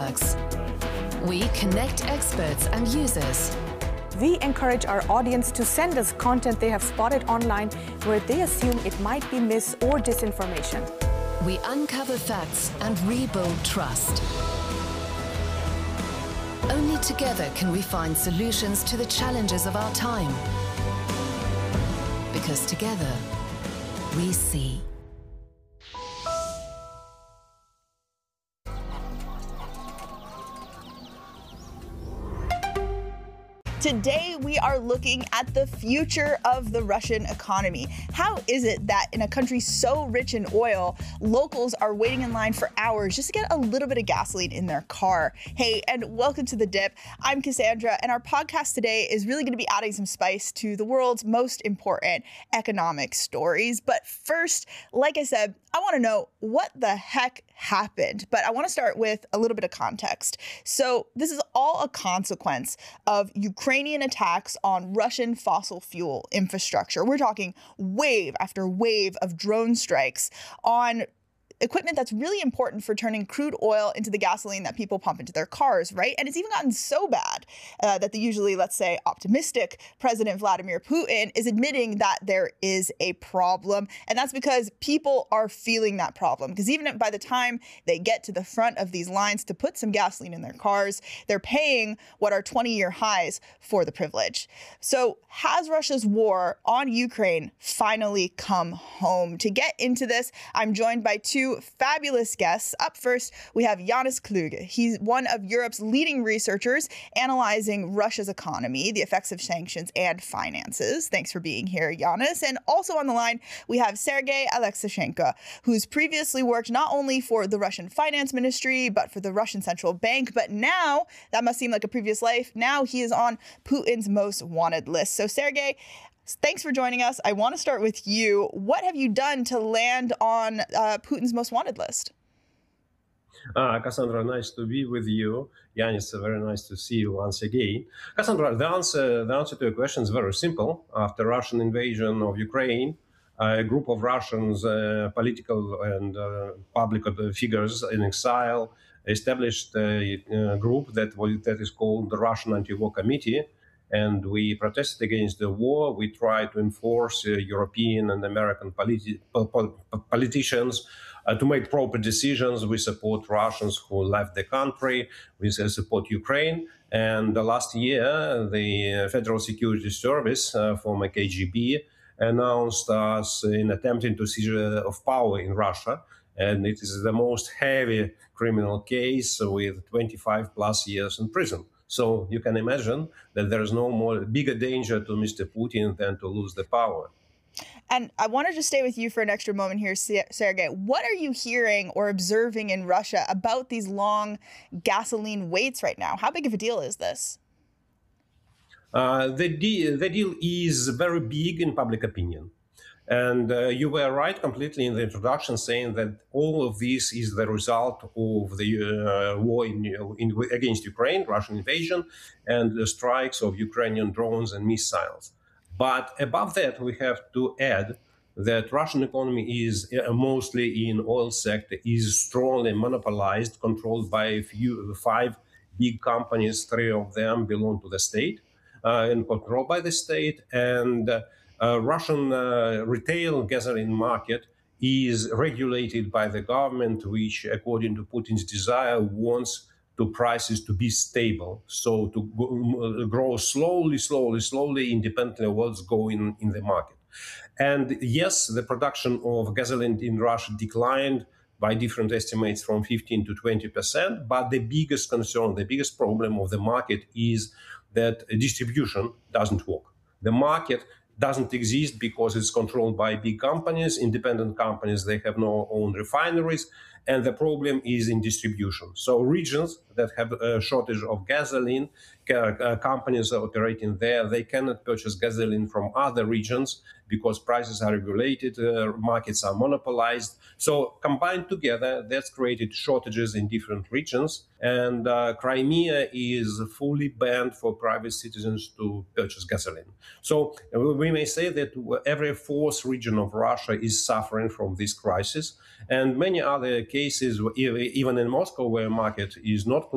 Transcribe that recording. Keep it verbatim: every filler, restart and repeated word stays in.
networks. We connect experts and users. We encourage our audience to send us content they have spotted online where they assume it might be mis- or disinformation. We uncover facts and rebuild trust. Only together can we find solutions to the challenges of our time. Because together, we see. Today, we are looking at the future of the Russian economy. How is it that in a country so rich in oil, locals are waiting in line for hours just to get a little bit of gasoline in their car? Hey, and welcome to The Dip. I'm Cassandra, and our podcast today is really going to be adding some spice to the world's most important economic stories. But first, like I said, I want to know what the heck happened. But I want to start with a little bit of context. So this is all a consequence of Ukrainian attacks on Russian fossil fuel infrastructure. We're talking wave after wave of drone strikes on equipment that's really important for turning crude oil into the gasoline that people pump into their cars, right? And it's even gotten so bad uh, that the usually, let's say, optimistic President Vladimir Putin is admitting that there is a problem. And that's because people are feeling that problem. Because even by the time they get to the front of these lines to put some gasoline in their cars, they're paying what are twenty-year highs for the privilege. So has Russia's war on Ukraine finally come home? To get into this, I'm joined by two fabulous guests. Up first, we have Janis Kluge. He's one of Europe's leading researchers analyzing Russia's economy, the effects of sanctions, and finances. Thanks for being here, Janis. And also on the line, we have Sergei Alexishenko, who's previously worked not only for the Russian finance ministry, but for the Russian central bank. But now, that must seem like a previous life, now he is on Putin's most wanted list. So Sergei, thanks for joining us. I want to start with you. What have you done to land on uh, Putin's most wanted list? Uh, Cassandra, nice to be with you. Yanis, very nice to see you once again. Cassandra, the answer, the answer to your question is very simple. After Russian invasion of Ukraine, a group of Russians, uh, political and uh, public figures in exile, established a, a group that, that is called the Russian Anti-War Committee. And we protested against the war. We tried to enforce uh, European and American politi- politicians uh, to make proper decisions. We support Russians who left the country. We support Ukraine. And uh, last year, the Federal Security Service, uh, former K G B, announced us in attempting to seizure of power in Russia. And it is the most heavy criminal case with twenty-five plus years in prison. So you can imagine that there is no more bigger danger to Mister Putin than to lose the power. And I want to just stay with you for an extra moment here, Sergei. What are you hearing or observing in Russia about these long gasoline waits right now? How big of a deal is this? Uh, the, de- the deal is very big in public opinion. And uh, you were right completely in the introduction saying that all of this is the result of the uh, war in, in, against Ukraine, Russian invasion, and the strikes of Ukrainian drones and missiles. But above that, we have to add that Russian economy is uh, mostly in oil sector, is strongly monopolized, controlled by a few, five big companies. Three of them belong to the state uh, and controlled by the state. And uh, Uh, Russian uh, retail gasoline market is regulated by the government, which, according to Putin's desire, wants the prices to be stable. So to go, grow slowly, slowly, slowly, independently of what's going in the market. And yes, the production of gasoline in Russia declined by different estimates from fifteen to twenty percent. But the biggest concern, the biggest problem of the market is that distribution doesn't work. The market doesn't exist because it's controlled by big companies, independent companies. They have no own refineries. And the problem is in distribution. So regions that have a shortage of gasoline, uh, companies operating there, they cannot purchase gasoline from other regions because prices are regulated, uh, markets are monopolized. So combined together, that's created shortages in different regions. And uh, Crimea is fully banned for private citizens to purchase gasoline. So we may say that every fourth region of Russia is suffering from this crisis. And many other cases, even in Moscow, where market is not